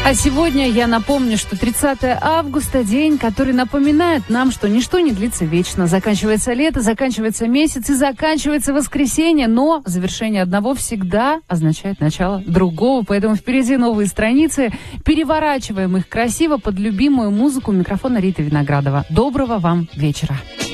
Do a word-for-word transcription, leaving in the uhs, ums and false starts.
А сегодня я напомню, что тридцатое августа – день, который напоминает нам, что ничто не длится вечно. Заканчивается лето, заканчивается месяц и заканчивается воскресенье, но завершение одного всегда означает начало другого. Поэтому впереди новые страницы. Переворачиваем их красиво под любимую музыку. Микрофона Рита Виноградова. Доброго вам вечера.